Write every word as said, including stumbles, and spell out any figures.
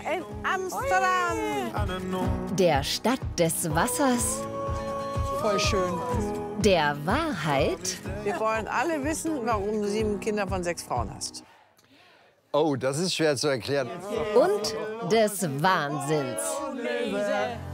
in Amsterdam. Der Stadt des Wassers, Voll schön. der Wahrheit Wir wollen alle wissen, warum du sieben Kinder von sechs Frauen hast. Oh, das ist schwer zu erklären. und des Wahnsinns.